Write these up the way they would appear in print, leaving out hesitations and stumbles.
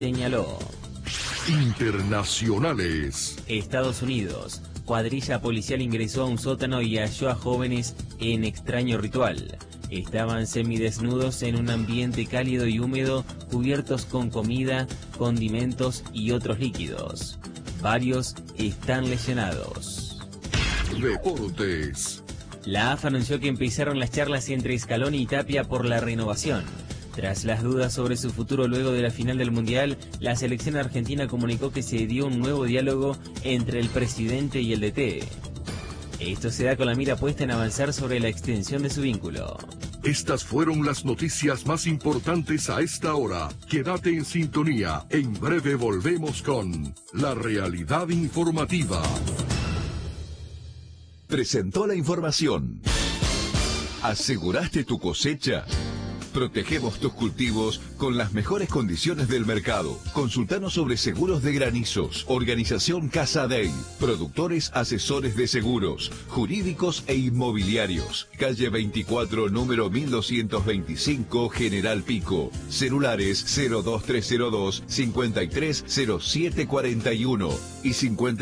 señaló. Internacionales. Estados Unidos. Cuadrilla policial ingresó a un sótano y halló a jóvenes en extraño ritual. Estaban semidesnudos en un ambiente cálido y húmedo, cubiertos con comida, condimentos y otros líquidos. Varios están lesionados. Deportes. La AFA anunció que empezaron las charlas entre Scaloni y Tapia por la renovación. Tras las dudas sobre su futuro luego de la final del Mundial, la selección argentina comunicó que se dio un nuevo diálogo entre el presidente y el DT. Esto se da con la mira puesta en avanzar sobre la extensión de su vínculo. Estas fueron las noticias más importantes a esta hora. Quédate en sintonía. En breve volvemos con La Realidad Informativa. Presentó la información. ¿Aseguraste tu cosecha? Protegemos tus cultivos con las mejores condiciones del mercado. Consultanos sobre seguros de granizos. Organización Casa Dey. Productores asesores de seguros, jurídicos e inmobiliarios. Calle 24, número 1225, General Pico. Celulares 02302 530741 y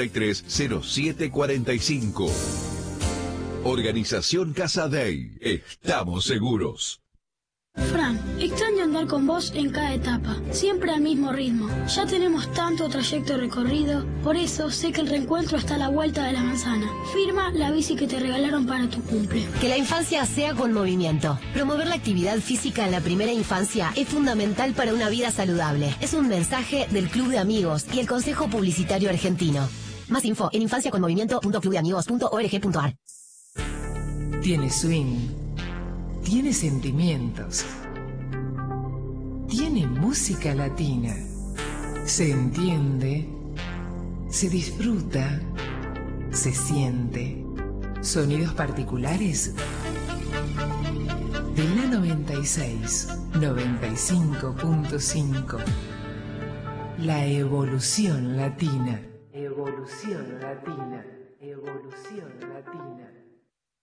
530745. Organización Casa Dey. Estamos seguros. Fran, extraño andar con vos en cada etapa, siempre al mismo ritmo. Ya tenemos tanto trayecto recorrido, por eso sé que el reencuentro está a la vuelta de la manzana. Firma la bici que te regalaron para tu cumple. Que la infancia sea con movimiento. Promover la actividad física en la primera infancia es fundamental para una vida saludable. Es un mensaje del Club de Amigos y el Consejo Publicitario Argentino. Más info en infanciaconmovimiento.clubdeamigos.org.ar. Tiene swing. Tiene sentimientos. Tiene música latina. Se entiende. Se disfruta. Se siente. Sonidos particulares. De la 96, 95.5. La evolución latina. Evolución latina. Evolución latina.